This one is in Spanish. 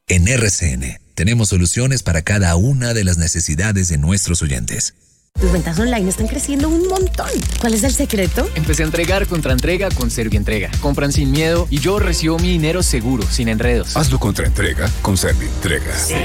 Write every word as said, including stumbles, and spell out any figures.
En R C N tenemos soluciones para cada una de las necesidades de nuestros oyentes. Tus ventas online están creciendo un montón. ¿Cuál es el secreto? Empecé a entregar contra entrega con Servientrega. Compran sin miedo y yo recibo mi dinero seguro, sin enredos. Hazlo contra entrega con Servientrega. Sí.